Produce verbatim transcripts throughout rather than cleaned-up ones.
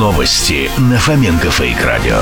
Новости на Фоменко Фейк Радио.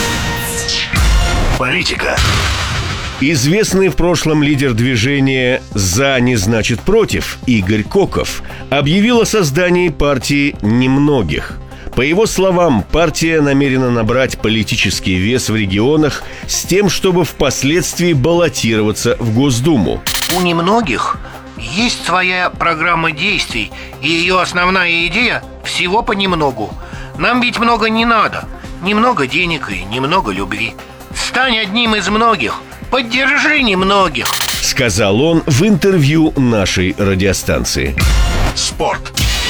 Политика. Известный в прошлом лидер движения «За не значит против» Игорь Коков объявил о создании партии немногих. По его словам, партия намерена набрать политический вес в регионах с тем, чтобы впоследствии баллотироваться в Госдуму. У немногих есть своя программа действий, и ее основная идея – всего понемногу. Нам ведь много не надо. Немного денег и немного любви. Стань одним из многих. Поддержи немногих, сказал он в интервью нашей радиостанции. Спорт.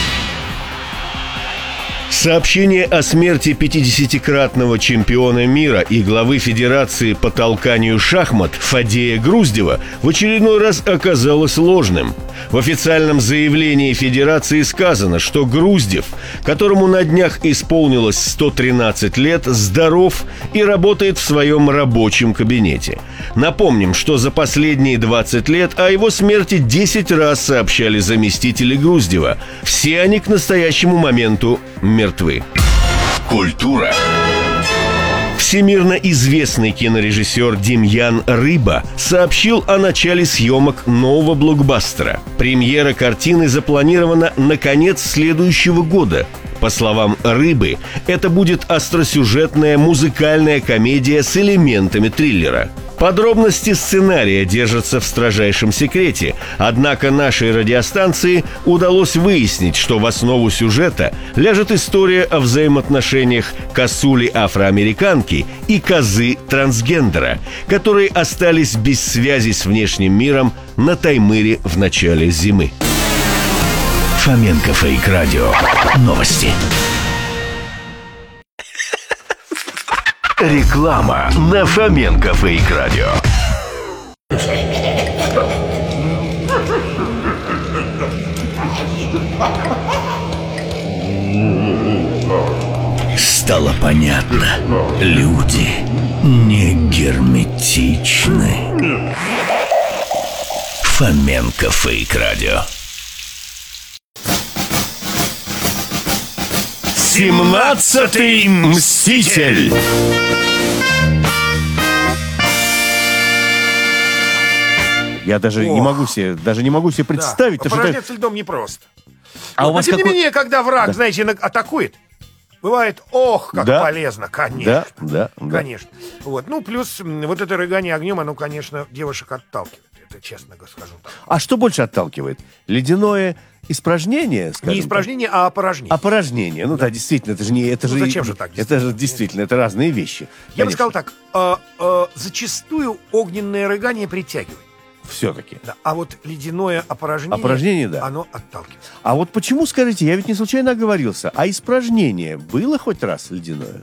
Сообщение о смерти пятидесятикратного чемпиона мира и главы Федерации по толканию шахмат Фадея Груздева в очередной раз оказалось ложным. В официальном заявлении Федерации сказано, что Груздев, которому на днях исполнилось сто тринадцать лет, здоров и работает в своем рабочем кабинете. Напомним, что за последние двадцать лет о его смерти десять раз сообщали заместители Груздева. Все они к настоящему моменту мертвы. Культура. Всемирно известный кинорежиссер Демьян Рыба сообщил о начале съемок нового блокбастера. Премьера картины запланирована на конец следующего года. По словам Рыбы, это будет остросюжетная музыкальная комедия с элементами триллера. Подробности сценария держатся в строжайшем секрете, однако нашей радиостанции удалось выяснить, что в основу сюжета ляжет история о взаимоотношениях косули-афроамериканки и козы-трансгендера, которые остались без связи с внешним миром на Таймыре в начале зимы. Фоменко Фейк Радио. Новости. Реклама на Фоменко Фейк Радио. Стало понятно, люди не герметичны. Фоменко Фейк Радио. Семнадцатый мститель. Я даже Ох. не могу себе, даже не могу себе представить. Да, упражняться это... льдом непросто. А вот, у вас но, тем какой... не менее, когда враг, да. знаете, атакует, бывает, ох, как да. полезно, конечно. Да, да, конечно. Да. Вот. Ну, плюс вот это рыгание огнем, оно, конечно, девушек отталкивает. Это честно скажу. Так. А что больше отталкивает? Ледяное испражнение, скажем Не испражнение, так? а опорожнение. Опорожнение. Ну да, да действительно, это же не... Это ну, же, зачем же так? Это же действительно, это разные вещи. Я конечно. бы сказал так, э, э, зачастую огненное рыгание притягивает. Все-таки. Да, а вот ледяное опорожнение, опорожнение, да. оно отталкивает. А вот почему, скажите, я ведь не случайно оговорился, а испражнение было хоть раз ледяное?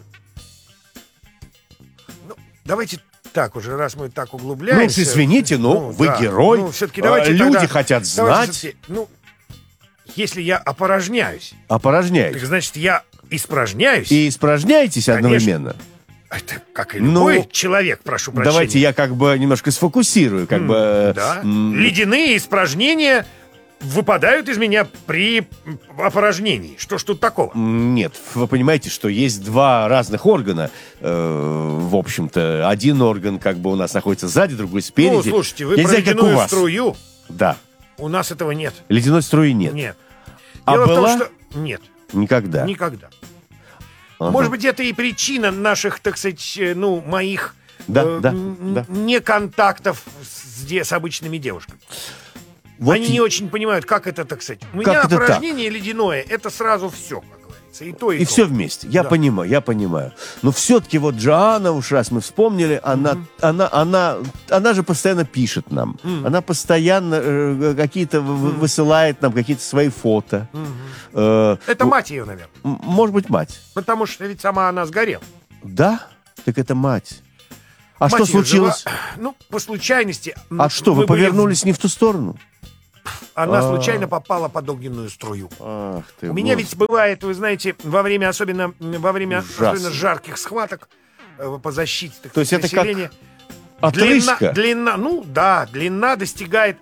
Ну, давайте так уже, раз мы так углубляемся. Ну, извините, но ну, вы да. герой, ну, все-таки давайте люди тогда, хотят знать. Ну, если я опорожняюсь, опорожняюсь. Так значит, я испражняюсь. И испражняетесь конечно. Одновременно. Это как и любой ну, человек, прошу прощения. Давайте я как бы немножко сфокусирую, как mm, бы... Да. Mm. Ледяные испражнения выпадают из меня при опорожнении. Что ж тут такого? Нет, вы понимаете, что есть два разных органа. Э, в общем-то, один орган как бы у нас находится сзади, другой спереди. Ну, слушайте, вы я про знаю, ледяную струю. Да. У нас этого нет. Ледяной струи нет. Нет. А Дело была? в том, что... Нет. Никогда. Никогда. Ага. Может быть, это и причина наших, так сказать, ну, моих да, э, да, н- да. не контактов с, де- с обычными девушками. Вот Они и... не очень понимают, как это, так сказать. У меня это опорожнение так? ледяное, это сразу все, как говорится. И то, и, и то. все вместе. Я да. понимаю, я понимаю. Но все-таки вот Джоанна, уж раз мы вспомнили, она, mm-hmm. она, она, она же постоянно пишет нам. Mm-hmm. Она постоянно э, какие-то mm-hmm. высылает нам какие-то свои фото. Mm-hmm. Э, это мать ее, наверное. Может быть, мать. Потому что ведь сама она сгорела. Да? Так это мать. А мать что случилось? Жила, ну, по случайности. А что, вы повернулись были... не в ту сторону? Она А-а-а. случайно попала под огненную струю. Ах ты, У меня боже. ведь бывает, вы знаете, во время особенно во время особенно жарких схваток э, по защите так, то есть это населения, как отрыжка? Длина, длина, ну да, длина достигает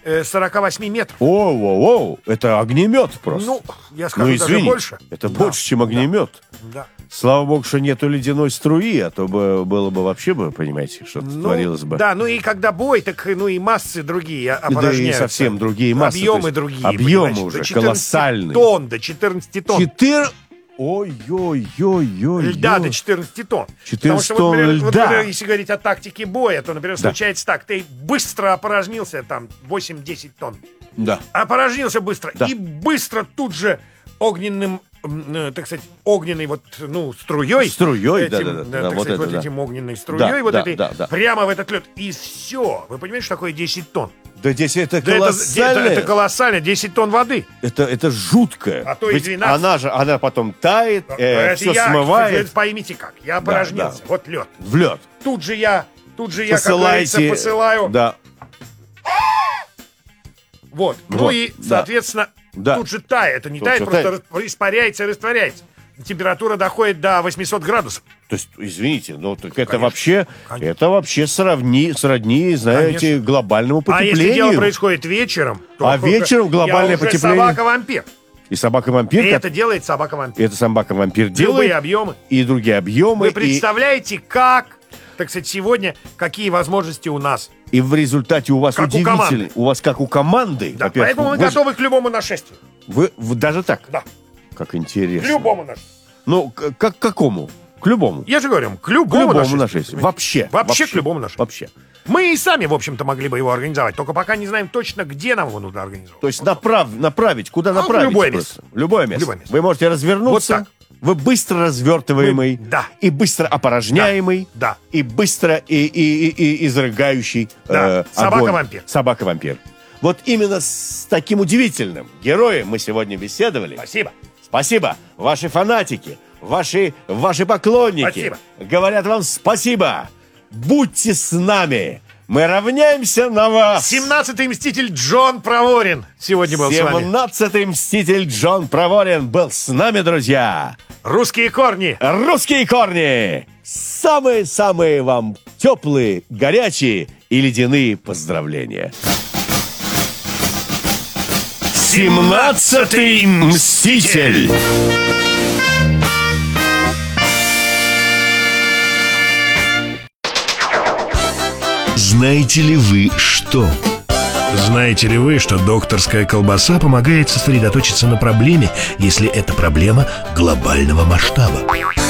э, сорок восемь метров. О-о-о, это огнемет просто. Ну, я скажу, Ну, даже извини, больше. это Да, больше, чем огнемет. Да. Слава богу, что нету ледяной струи, а то бы было бы вообще бы, понимаете, что Ну, творилось бы. Да, ну и когда бой, так ну и массы другие Да опорожняются. и совсем другие массы. Объемы то есть другие. Объемы понимаешь, уже до четырнадцати колоссальные. тонн, до четырнадцати тонн. Четыр... Ой-ой-ой-ой. Льда до четырнадцати тонн. Потому четырнадцать что, вот, тонн например, вот, льда. например, если говорить о тактике боя, то, например, Да. случается так, ты быстро опорожнился, там, восемь-десять тонн. Да. Опорожнился быстро. Да. И быстро тут же огненным, м, э, так сказать, огненной вот, ну, струей. Струей, этим, да-да-да, так да, вот сказать, вот это да. этим огненной струей, Да, вот да, этой, да, да. прямо в этот лед. И все. Вы понимаете, что такое десять тонн? Да здесь это Да это, колоссально. это, это колоссально, десять тонн воды. Это, это жутко. А то и Ведь двенадцать. она же, она потом тает, э, Это все я, смывает это поймите как, я опорожнился, да. вот лед. в лед. Тут же я, тут же я, как Посылайте. говорится, посылаю. Да. Вот. Ну Вот, и, да. соответственно, Да. тут же тает. Это не Тут тает, же просто тает. рас- испаряется и растворяется. Температура доходит до восьмисот градусов. То есть, извините, ну так это Конечно. вообще, Конечно. это вообще сравни, сродни, знаете, Конечно. глобальному А потеплению. если дело происходит вечером, то А вечером глобальное я уже потепление. собака-вампир. И собака-вампир, И как- это делает собака-вампир. это собака-вампир Любые делает, объемы. и другие объемы, Вы и, представляете, как, так сказать, сегодня, какие возможности у нас. и в результате у вас Как у удивительно, команды. у вас как у команды, Да, во-первых, поэтому мы вы, же- готовы к любому нашествию. вы- вы даже так, Да, как к интересно. любому нашествию. Ну, к, как к какому? К любому. Я же говорю, к К любому, любому нашествию. нашествию. Вообще. Вообще к любому нашествию. Вообще. Мы и сами, в общем-то, могли бы его организовать, только пока не знаем точно, где нам его нужно организовать. То есть направ, направить, куда А, в направить? любое просто? В любое место. Любое место. Вы можете развернуться. Вот так. Вы быстро развертываемый. Мы- да. И быстро опорожняемый. Да. И быстро и, и, и, и изрыгающий Да. э, Собака-вампир. огонь. Собака-вампир. Вот именно с таким удивительным героем мы сегодня беседовали. Спасибо. Спасибо. Ваши фанатики, ваши, ваши поклонники Спасибо. говорят вам спасибо. Будьте с нами. Мы равняемся на вас. семнадцатый мститель Джон Проворин сегодня был с вами. семнадцатый мститель Джон Проворин был с нами, друзья. Русские корни. Русские корни. Самые-самые вам теплые, горячие и ледяные поздравления. семнадцатый мститель. Знаете ли вы что? Знаете ли вы, что докторская колбаса помогает сосредоточиться на проблеме, если эта проблема глобального масштаба?